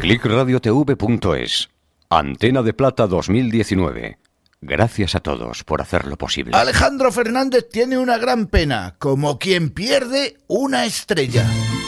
clickradiotv.es. Antena de Plata 2019. Gracias a todos por hacerlo posible. Alejandro Fernández tiene una gran pena, como quien pierde una estrella.